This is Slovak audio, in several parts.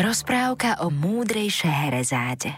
Rozprávka o múdrej Šeherezáde.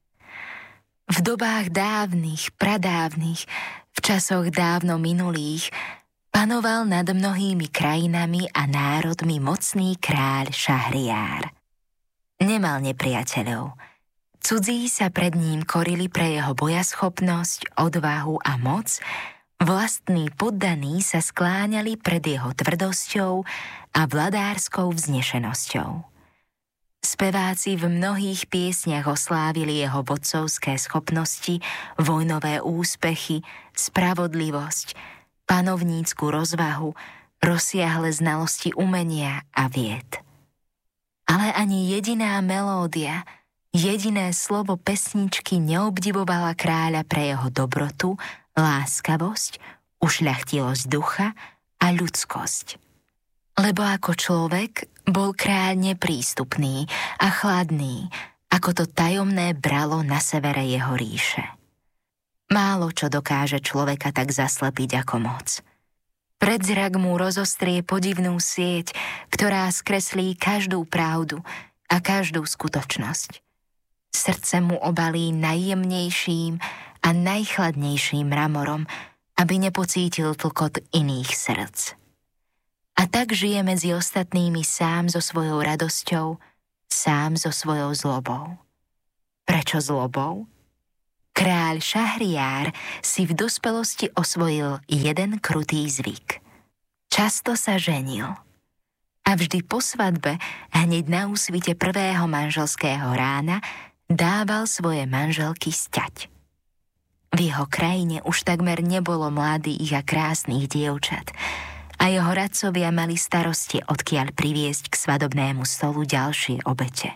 V dobách dávnych, pradávnych, v časoch dávno minulých, panoval nad mnohými krajinami a národmi mocný kráľ Šahriár. Nemal nepriateľov. Cudzí sa pred ním korili pre jeho bojaschopnosť, odvahu a moc, vlastní poddaní sa skláňali pred jeho tvrdosťou a vladárskou vznešenosťou. Speváci v mnohých piesniach oslávili jeho vodcovské schopnosti, vojnové úspechy, spravodlivosť, panovnícku rozvahu, rozsiahle znalosti umenia a vied. Ale ani jediná melódia, jediné slovo pesničky neobdivovala kráľa pre jeho dobrotu, láskavosť, ušľachtilosť ducha a ľudskosť. Lebo ako človek bol kráľ neprístupný a chladný, ako to tajomné bralo na severe jeho ríše. Málo čo dokáže človeka tak zaslepiť ako moc. Predzrak mu rozostrie podivnú sieť, ktorá skreslí každú pravdu a každú skutočnosť. Srdce mu obalí najjemnejším a najchladnejším mramorom, aby nepocítil tlkot iných srdc. A tak žije medzi ostatnými sám so svojou radosťou, sám so svojou zlobou. Prečo zlobou? Kráľ Šahriár si v dospelosti osvojil jeden krutý zvyk. Často sa ženil. A vždy po svadbe, hneď na úsvite prvého manželského rána, dával svoje manželky sťať. V jeho krajine už takmer nebolo mladých a krásnych dievčat, a jeho radcovia mali starosti, odkiaľ priviesť k svadobnému stolu ďalšie obete.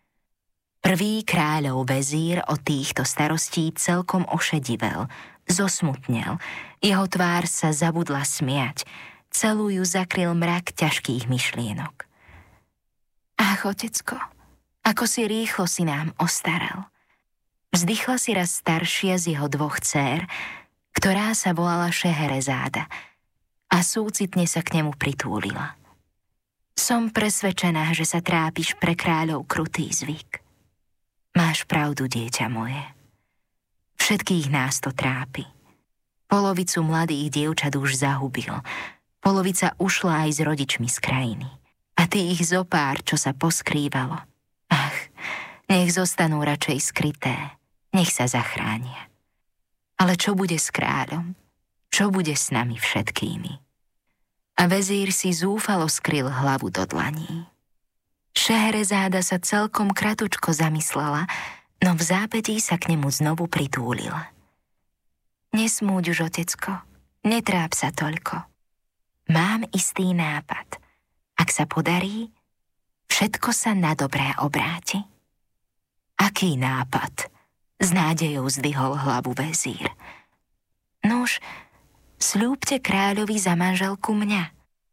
Prvý kráľov vezír od týchto starostí celkom ošedivel, zosmutnel, jeho tvár sa zabudla smiať, celú ju zakryl mrak ťažkých myšlienok. Ach, otecko, ako si rýchlo si nám ostaral. Vzdychla si raz staršia z jeho dvoch dcér, ktorá sa volala Šeherezáda, a súcitne sa k nemu pritúlila. Som presvedčená, že sa trápiš pre kráľov krutý zvyk. Máš pravdu, dieťa moje. Všetkých nás to trápi. Polovicu mladých dievčat už zahubil. Polovica ušla aj s rodičmi z krajiny. A tých zopár, čo sa poskrývalo. Ach, nech zostanú radšej skryté. Nech sa zachránia. Ale čo bude s kráľom? Čo bude s nami všetkými? A vezír si zúfalo skryl hlavu do dlaní. Šeherezáda sa celkom kratučko zamyslela, no v zápätí sa k nemu znovu pritúlila. Nesmúď už, otecko, netráp sa toľko. Mám istý nápad. Ak sa podarí, všetko sa na dobré obráti. Aký nápad? S nádejou zdvihol hlavu vezír. Nuž, sľúbte kráľovi za manželku mňa.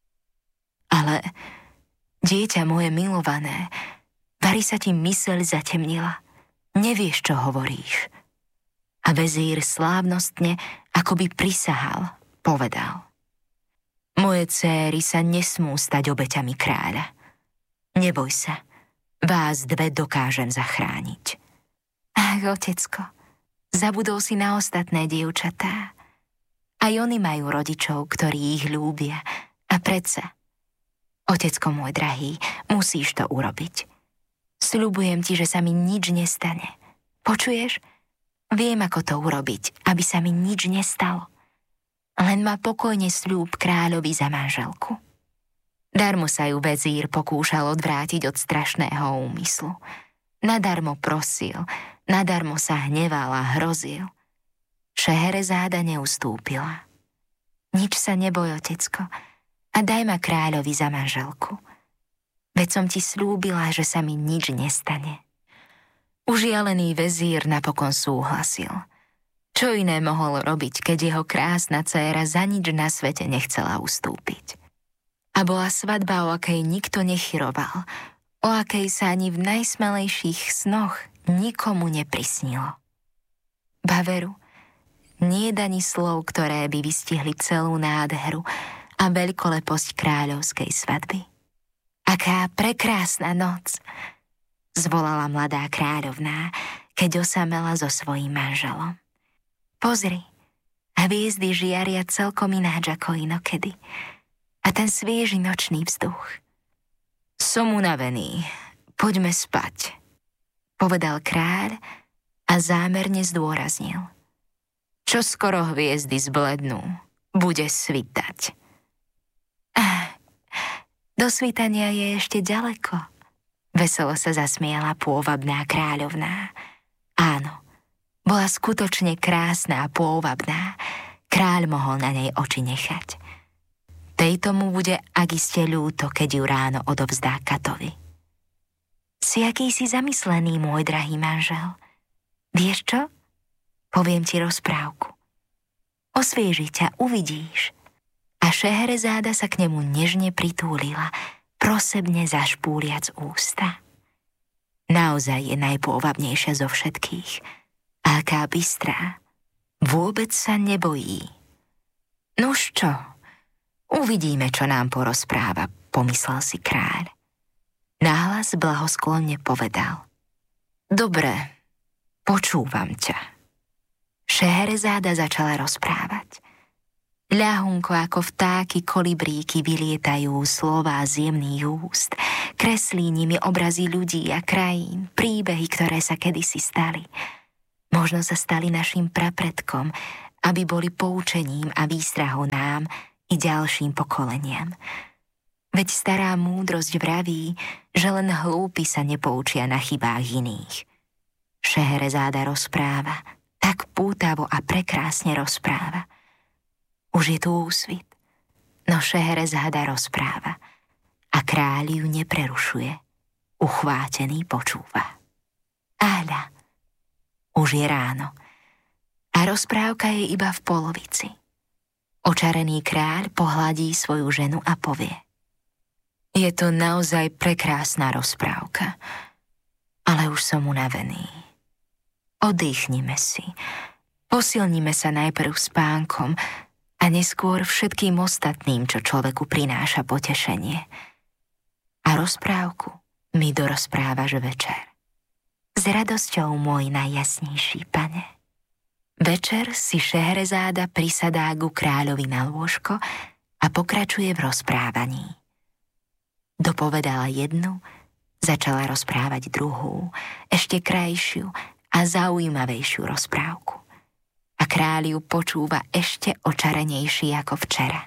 Ale, dieťa moje milované, vari sa ti myseľ zatemnila. Nevieš, čo hovoríš. A vezír slávnostne, akoby prisahal, povedal. Moje céry sa nesmú stať obeťami kráľa. Neboj sa, vás dve dokážem zachrániť. Ach, otecko, zabudol si na ostatné dievčatá. Aj oni majú rodičov, ktorí ich ľúbia. A predsa, otecko môj drahý, musíš to urobiť. Sľubujem ti, že sa mi nič nestane. Počuješ? Viem, ako to urobiť, aby sa mi nič nestalo. Len ma pokojne sľúb kráľovi za manželku. Darmo sa ju vezír pokúšal odvrátiť od strašného úmyslu. Nadarmo prosil, nadarmo sa hneval a hrozil. Šeherezáda neustúpila. Nič sa neboj, otecko, a daj ma kráľovi za manželku. Veď som ti slúbila, že sa mi nič nestane. Užialený vezír napokon súhlasil. Čo iné mohol robiť, keď jeho krásna dcéra za nič na svete nechcela ustúpiť? A bola svadba, o akej nikto nechyroval, o akej sa ani v najsmelejších snoch nikomu neprisnilo. Baveru, nie je ani slov, ktoré by vystihli celú nádheru a veľkoleposť kráľovskej svadby. Aká prekrásna noc! zvolala mladá kráľovná, keď osamela so svojím manželom. Pozri, hviezdy žiaria celkom ináč ako inokedy. A ten svieži nočný vzduch. Som unavený, poďme spať, povedal kráľ a zámerne zdôraznil. Čo skoro hviezdy zblednú, bude svitať. Do svitania je ešte ďaleko. Veselo sa zasmiala pôvabná kráľovná. Áno, bola skutočne krásna a pôvabná. Kráľ mohol na nej oči nechať. Tejto mu bude akiste ľúto, keď ju ráno odovzdá katovi. Si akýsi zamyslený, môj drahý manžel. Vieš čo? Poviem ti rozprávku. Osvieži ťa, uvidíš. A Šehrezáda sa k nemu nežne pritúlila, prosebne zašpúliac ústa. Naozaj je najpôvabnejšia zo všetkých. A aká bystrá. Vôbec sa nebojí. Nuž čo? Uvidíme, čo nám porozpráva, pomyslel si kráľ. Nahlas blahosklonne povedal. Dobre, počúvam ťa. Šehrezáda začala rozprávať. Ľahunko ako vtáky kolibríky vylietajú slová z jemných úst, kreslí nimi obrazy ľudí a krajín, príbehy, ktoré sa kedysi stali. Možno sa stali našim prapredkom, aby boli poučením a výstrahou nám i ďalším pokoleniam. Veď stará múdrosť vraví, že len hlúpi sa nepoučia na chybách iných. Šehrezáda rozpráva, tak pútavo a prekrásne rozpráva. Už je tu úsvit, no Šehrezáda rozpráva a kráľ ju neprerušuje. Uchvátený počúva. Áľa, už je ráno a rozprávka je iba v polovici. Očarený kráľ pohľadí svoju ženu a povie. Je to naozaj prekrásna rozprávka, ale už som unavený. Oddychnime si, posilnime sa najprv spánkom a neskôr všetkým ostatným, čo človeku prináša potešenie. A rozprávku mi dorozprávaš večer. S radosťou, môj najjasnejší pane. Večer si Šehrezáda prisadá ku kráľovi na lôžko a pokračuje v rozprávaní. Dopovedala jednu, začala rozprávať druhú, ešte krajšiu a zaujímavejšiu rozprávku. A kráľ ju počúva ešte očarenejší ako včera.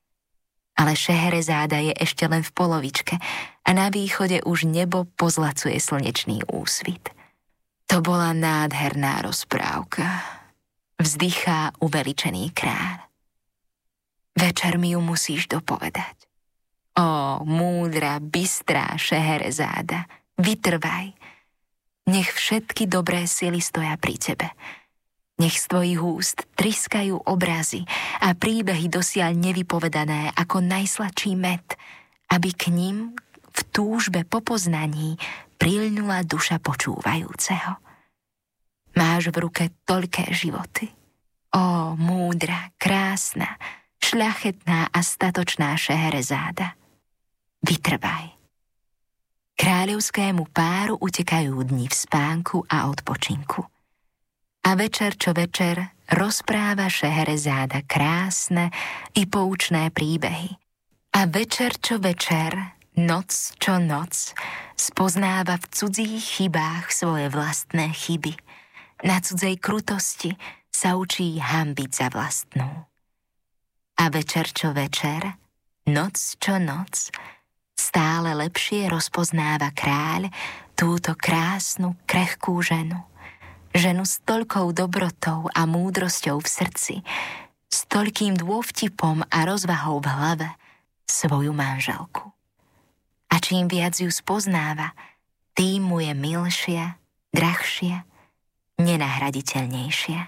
Ale Šehrezáda je ešte len v polovičke a na východe už nebo pozlacuje slnečný úsvit. To bola nádherná rozprávka. Vzdychá uveličený kráľ. Večer mi ju musíš dopovedať. Ó, múdra, bystrá Šehrezáda, vytrvaj. Nech všetky dobré sily stoja pri tebe. Nech z tvojich úst triskajú obrazy a príbehy dosiaľ nevypovedané ako najsladší med, aby k nim v túžbe po poznaní prilnula duša počúvajúceho. Máš v ruke toľké životy. Ó, múdra, krásna, šľachetná a statočná Šehrezáda. Vytrvaj. Kráľovskému páru utekajú dni v spánku a odpočinku. A večer čo večer rozpráva Šehrezáda krásne i poučné príbehy. A večer čo večer, noc čo noc, spoznáva v cudzích chybách svoje vlastné chyby. Na cudzej krutosti sa učí hanbiť za vlastnú. A večer čo večer, noc čo noc, stále lepšie rozpoznáva kráľ túto krásnu, krehkú ženu. Ženu s toľkou dobrotou a múdrosťou v srdci, s toľkým dôvtipom a rozvahou v hlave, svoju manželku. A čím viac ju spoznáva, tým mu je milšia, drahšia, nenahraditeľnejšia.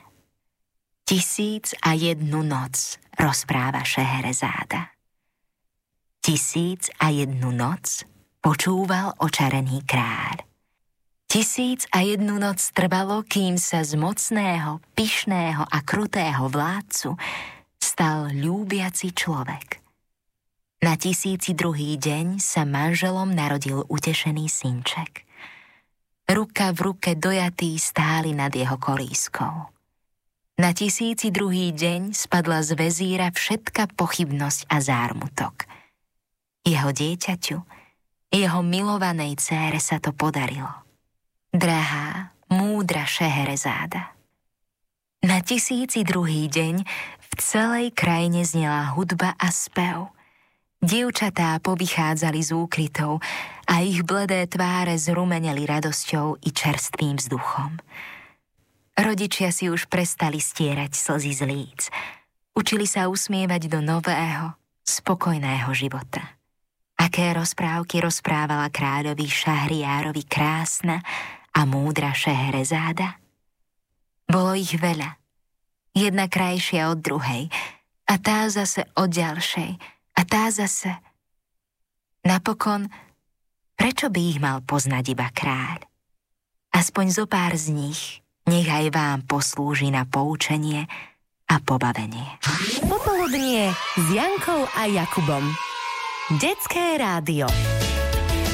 1001 noc rozpráva Šehrezáda. 1001 noc počúval očarený kráľ. 1001 noc trvalo, kým sa z mocného, pyšného a krutého vládcu stal ľúbiaci človek. Na 1002. deň sa manželom narodil utešený synček. ruka v ruke dojatí stáli nad jeho kolískou. Na 1002. deň spadla z vezíra všetka pochybnosť a zármutok. Jeho dieťaťu, jeho milovanej dcére sa to podarilo. Drahá, múdra Šehrezáda. Na 1002. deň v celej krajine znela hudba a spev. Dievčatá povychádzali z úkrytov a ich bledé tváre zrumeneli radosťou i čerstvým vzduchom. Rodičia si už prestali stierať slzy z líc. Učili sa usmievať do nového, spokojného života. Aké rozprávky rozprávala kráľovi Šahriárovi krásna a múdra Šehrezáda? Bolo ich veľa. Jedna krajšia od druhej a tá zase od ďalšej a tá zase. Napokon, prečo by ich mal poznať iba kráľ? Aspoň zo pár z nich nech aj vám poslúži na poučenie a pobavenie. Popoludnie s Jankou a Jakubom. Detské rádio.